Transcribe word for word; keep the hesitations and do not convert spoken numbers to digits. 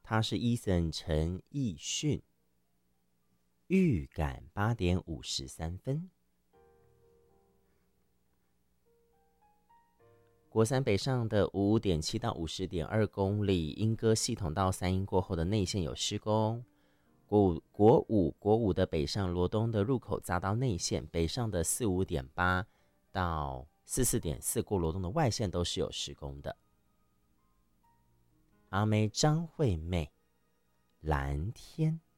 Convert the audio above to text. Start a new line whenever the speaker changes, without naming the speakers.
他是伊森陈奕迅，预感八点五十三分。国三北上的五五点七到五十点二公里，莺歌系统到三鶯过后的内线有施工。国五国五国五的北上罗东的入口匝道内线，北上的四五点八到四四点四过罗东的外线都是有施工的。阿妹张惠妹，蓝天。